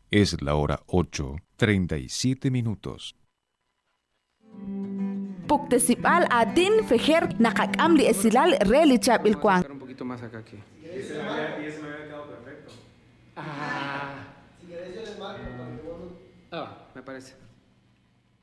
Es la hora 8:37. Puktesipal adin fejer nakakamli esilal reli chap il kwang. Un poquito más acá aquí. Y ese me había quedado perfecto. Ah, Si querés yo les marco para que vos no... me parece.